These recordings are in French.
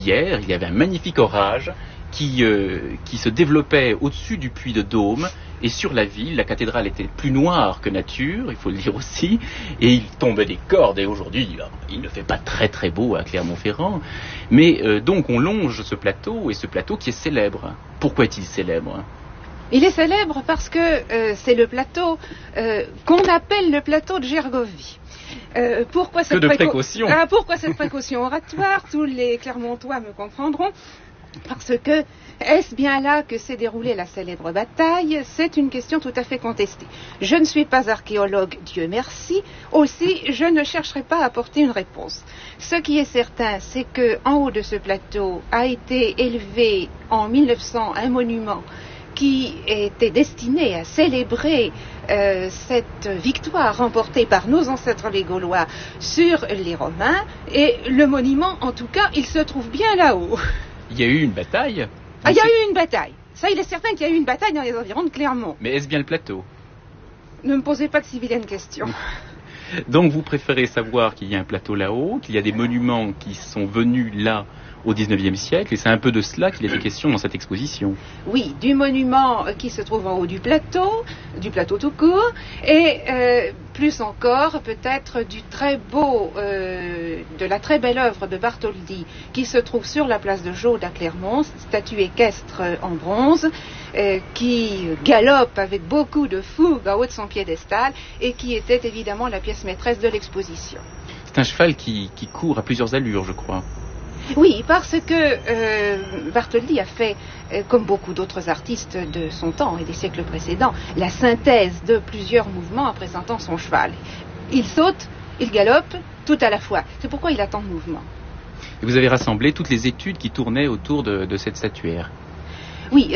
Hier, il y avait un magnifique orage qui se développait au-dessus du puits de Dôme et sur la ville. La cathédrale était plus noire que nature, il faut le dire aussi, et il tombait des cordes. Et aujourd'hui, il ne fait pas très très beau à Clermont-Ferrand, mais donc on longe ce plateau, et ce plateau qui est célèbre. Pourquoi est-il célèbre ? Il est célèbre parce que c'est le plateau qu'on appelle le plateau de Gergovie. Pourquoi cette précaution pourquoi cette précaution oratoire? Tous les Clermontois me comprendront. Parce que, est-ce bien là que s'est déroulée la célèbre bataille? C'est une question tout à fait contestée. Je ne suis pas archéologue, Dieu merci. Aussi, je ne chercherai pas à apporter une réponse. Ce qui est certain, c'est que en haut de ce plateau a été élevé en 1900 un monument qui était destiné à célébrer cette victoire remportée par nos ancêtres les Gaulois sur les Romains, et le monument, en tout cas, il se trouve bien là-haut. Il y a eu une bataille. Il y a eu une bataille. Ça, il est certain qu'il y a eu une bataille dans les environs de Clermont. Mais est-ce bien le plateau? Ne me posez pas de si vilaines questions. Donc vous préférez savoir qu'il y a un plateau là-haut, qu'il y a des monuments qui sont venus là au XIXe siècle, et c'est un peu de cela qu'il était question dans cette exposition. Oui, du monument qui se trouve en haut du plateau tout court, et plus encore peut-être du très beau, de la très belle œuvre de Bartholdi qui se trouve sur la place de Jaude à Clermont, statue équestre en bronze, qui galope avec beaucoup de fougue en haut de son piédestal, et qui était évidemment la pièce maîtresse de l'exposition. C'est un cheval qui court à plusieurs allures, je crois. Oui, parce que Bartholdi a fait, comme beaucoup d'autres artistes de son temps et des siècles précédents, la synthèse de plusieurs mouvements en présentant son cheval. Il saute, il galope, tout à la fois. C'est pourquoi il a tant de mouvements. Et vous avez rassemblé toutes les études qui tournaient autour de cette statuaire. Oui,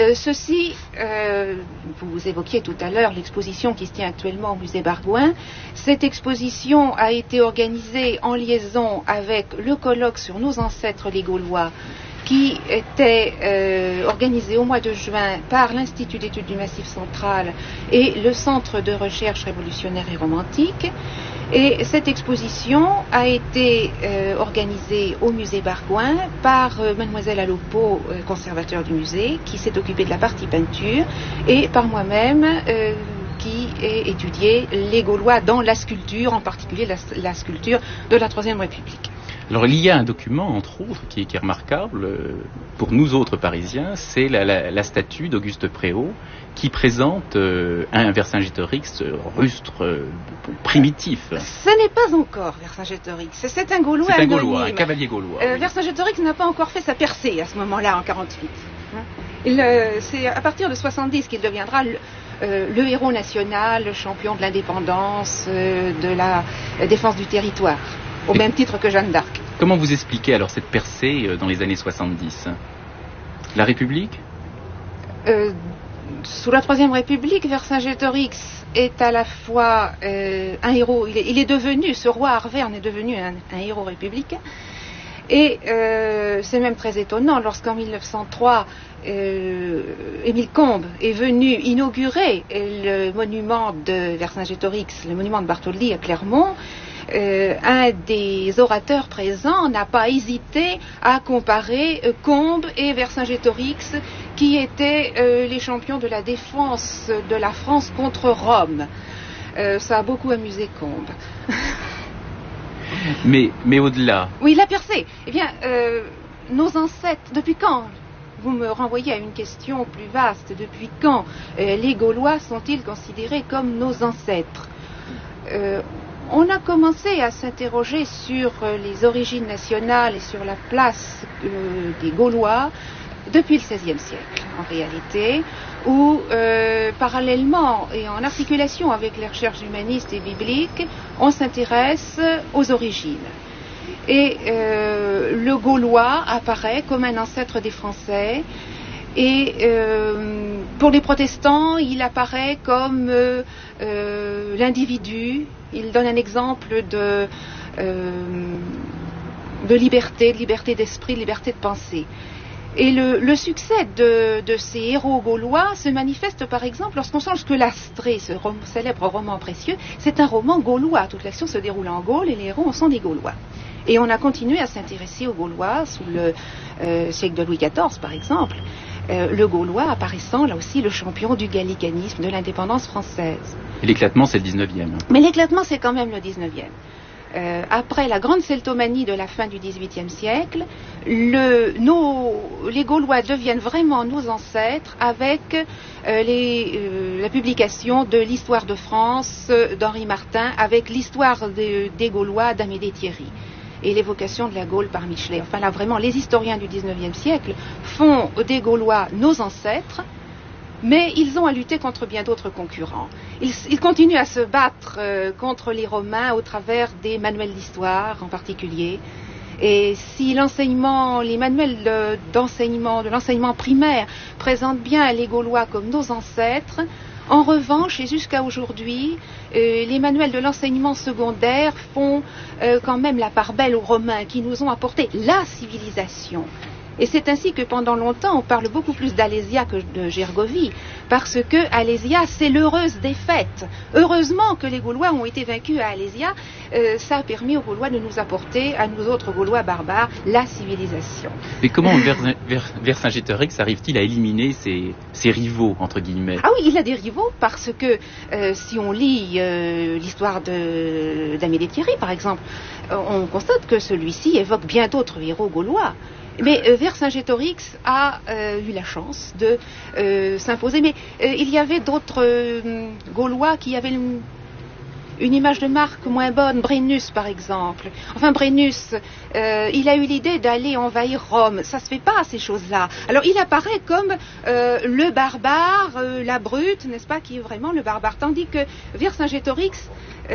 vous évoquiez tout à l'heure l'exposition qui se tient actuellement au musée Bargouin. Cette exposition a été organisée en liaison avec le colloque sur nos ancêtres les Gaulois, qui était organisé au mois de juin par l'Institut d'études du Massif central et le Centre de recherche révolutionnaire et romantique. Et cette exposition a été organisée au musée Bargouin par mademoiselle Alopo, conservateur du musée, qui s'est occupée de la partie peinture, et par moi-même, qui ai étudié les Gaulois dans la sculpture, en particulier la sculpture de la Troisième République. Alors il y a un document, entre autres, qui est remarquable pour nous autres Parisiens, c'est la statue d'Auguste Préau, qui présente un Vercingétorix rustre, primitif. Ce n'est pas encore Vercingétorix, c'est un Gaulois anonyme. C'est un Gaulois, un cavalier gaulois. Oui. Vercingétorix n'a pas encore fait sa percée à ce moment-là, en 48. C'est à partir de 70 qu'il deviendra le héros national, le champion de l'indépendance, de la défense du territoire, au même titre que Jeanne d'Arc. Comment vous expliquez alors cette percée dans les années 70 ? La République ? Sous la Troisième République, Vercingétorix est à la fois un héros, il est devenu, ce roi Arverne est devenu un héros républicain, et c'est même très étonnant lorsqu'en 1903, Émile Combes est venu inaugurer le monument de Vercingétorix, le monument de Bartholdi à Clermont. Un des orateurs présents n'a pas hésité à comparer Combes et Vercingétorix, qui étaient les champions de la défense de la France contre Rome. Ça a beaucoup amusé Combes. Mais au-delà. Oui, la percée. Eh bien, nos ancêtres, depuis quand? Vous me renvoyez à une question plus vaste. Depuis quand les Gaulois sont-ils considérés comme nos ancêtres? On a commencé à s'interroger sur les origines nationales et sur la place des Gaulois depuis le XVIe siècle, en réalité, où parallèlement et en articulation avec les recherches humanistes et bibliques, on s'intéresse aux origines. Et le Gaulois apparaît comme un ancêtre des Français, et pour les protestants, il apparaît comme l'individu. Il donne un exemple de liberté d'esprit, de liberté de pensée. Et le succès de ces héros gaulois se manifeste par exemple lorsqu'on songe que l'Astrée, ce célèbre roman précieux, c'est un roman gaulois. Toute l'action se déroule en Gaule et les héros sont des Gaulois. Et on a continué à s'intéresser aux Gaulois sous le siècle de Louis XIV, par exemple. Le Gaulois apparaissant là aussi le champion du gallicanisme, de l'indépendance française. Et l'éclatement, c'est le 19e. Mais l'éclatement, c'est quand même le 19e. Après la grande celtomanie de la fin du XVIIIe siècle, les Gaulois deviennent vraiment nos ancêtres avec la publication de l'Histoire de France d'Henri Martin, avec l'histoire des Gaulois d'Amédée Thierry et l'évocation de la Gaule par Michelet. Enfin là, vraiment, les historiens du XIXe siècle font des Gaulois nos ancêtres, mais ils ont à lutter contre bien d'autres concurrents. Ils continuent à se battre contre les Romains au travers des manuels d'histoire en particulier. Et si les manuels d'enseignement, de l'enseignement primaire présentent bien les Gaulois comme nos ancêtres, en revanche, et jusqu'à aujourd'hui, les manuels de l'enseignement secondaire font quand même la part belle aux Romains qui nous ont apporté la civilisation. Et c'est ainsi que pendant longtemps, on parle beaucoup plus d'Alésia que de Gergovie, parce que Alésia, c'est l'heureuse défaite. Heureusement que les Gaulois ont été vaincus à Alésia, ça a permis aux Gaulois de nous apporter, à nous autres Gaulois barbares, la civilisation. Mais comment Vercingétorix arrive-t-il à éliminer ses rivaux, entre guillemets? Ah oui, il a des rivaux, parce que si on lit l'histoire d'Amédée Thierry, par exemple, on constate que celui-ci évoque bien d'autres héros gaulois. Mais Vercingétorix a eu la chance de s'imposer. Mais il y avait d'autres Gaulois qui avaient une image de marque moins bonne. Brennus, par exemple. Enfin, Brennus, il a eu l'idée d'aller envahir Rome. Ça se fait pas, ces choses-là. Alors, il apparaît comme le barbare, la brute, n'est-ce pas, qui est vraiment le barbare. Tandis que Vercingétorix,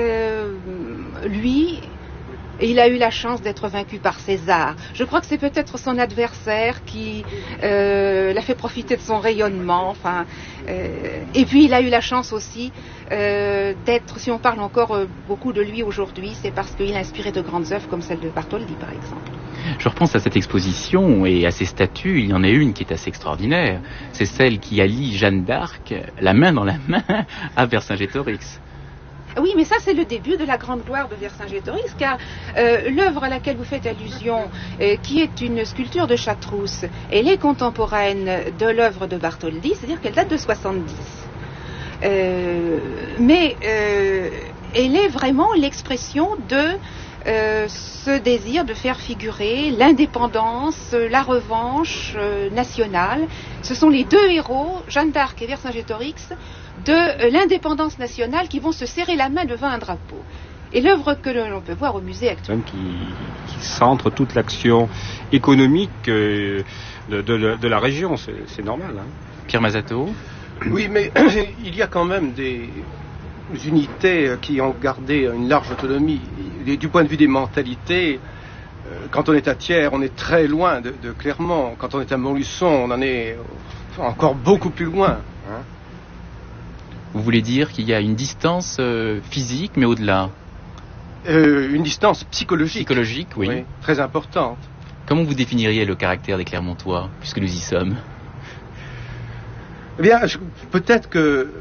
lui... Et il a eu la chance d'être vaincu par César. Je crois que c'est peut-être son adversaire qui l'a fait profiter de son rayonnement. Enfin, et puis il a eu la chance aussi d'être, si on parle encore beaucoup de lui aujourd'hui, c'est parce qu'il a inspiré de grandes œuvres comme celle de Bartholdi, par exemple. Je repense à cette exposition et à ces statues. Il y en a une qui est assez extraordinaire. C'est celle qui allie Jeanne d'Arc, la main dans la main, à Vercingétorix. Oui, mais ça c'est le début de la grande gloire de Vercingétorix, car l'œuvre à laquelle vous faites allusion, qui est une sculpture de Chatrousse, elle est contemporaine de l'œuvre de Bartholdi, c'est-à-dire qu'elle date de 70. Mais elle est vraiment l'expression de ce désir de faire figurer l'indépendance, la revanche nationale. Ce sont les deux héros, Jeanne d'Arc et Vercingétorix, de l'indépendance nationale qui vont se serrer la main devant un drapeau. Et l'œuvre que l'on peut voir au musée actuel. Qui centre toute l'action économique de la région, c'est normal. Hein. Pierre Mazato. Oui, mais il y a quand même des unités qui ont gardé une large autonomie. Du point de vue des mentalités, quand on est à Thiers, on est très loin de Clermont. Quand on est à Montluçon, on en est encore beaucoup plus loin. Hein. Vous voulez dire qu'il y a une distance physique, mais au-delà? Une distance psychologique. Psychologique, oui. Oui, très importante. Comment vous définiriez le caractère des Clermontois, puisque nous y sommes? Eh bien, peut-être que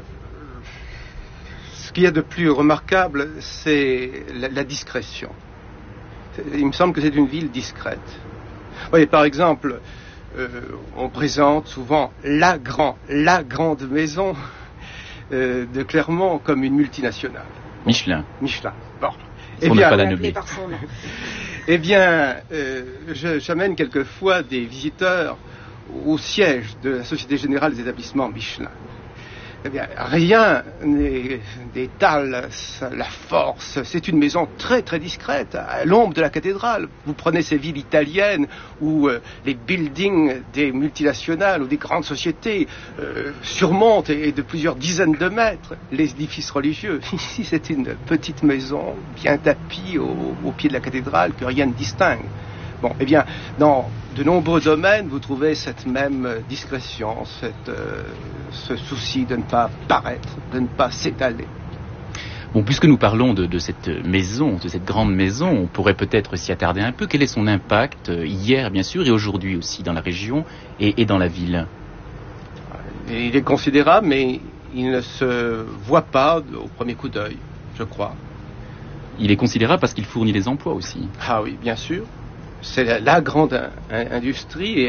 ce qu'il y a de plus remarquable, c'est la discrétion. Il me semble que c'est une ville discrète. Vous voyez, par exemple, on présente souvent la grande maison de Clermont comme une multinationale. Michelin. Bon. On n'a pas la nommer. Eh bien, j'amène quelquefois des visiteurs au siège de la Société Générale des Établissements Michelin. Eh bien, rien n'étale la force. C'est une maison très très discrète, à l'ombre de la cathédrale. Vous prenez ces villes italiennes où les buildings des multinationales ou des grandes sociétés surmontent et de plusieurs dizaines de mètres les édifices religieux. Ici, c'est une petite maison bien tapie au pied de la cathédrale que rien ne distingue. Bon, eh bien, dans de nombreux domaines, vous trouvez cette même discrétion, ce souci de ne pas paraître, de ne pas s'étaler. Bon, puisque nous parlons de cette maison, de cette grande maison, on pourrait peut-être s'y attarder un peu. Quel est son impact hier, bien sûr, et aujourd'hui aussi dans la région et dans la ville? Il est considérable, mais il ne se voit pas au premier coup d'œil, je crois. il est considérable parce qu'il fournit des emplois aussi. Ah oui, bien sûr. C'est la grande industrie et